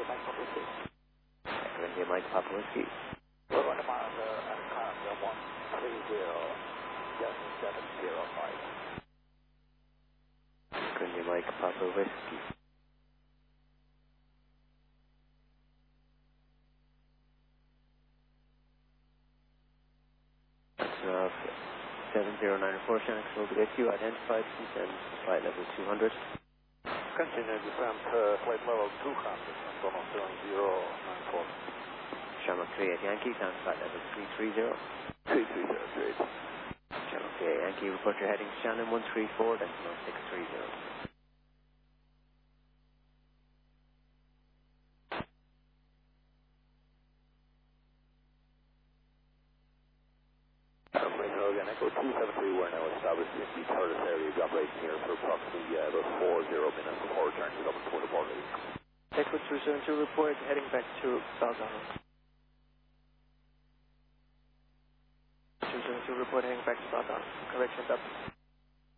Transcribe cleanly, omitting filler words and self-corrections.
India Mike Papa Whiskey. We're on the monitor and current 130-7705. India Mike Papa Whiskey. That's now 7094 Shanks will get you identified and flight level 200. Continue descent, flight level 200, Antonov 7094. Shamrock 38 Yankee, down flight level 330. 3308. Shamrock 38 Yankee, report your heading Shannon 134, decimal 630. Again, Echo 273, we're now established in the Turles area. We'll be operating here for approximately about 40 minutes before returning to Dublin 4 Port. Echo 272, report heading back to South Donald. 272, report heading back to South Donald. Correction, Dublin.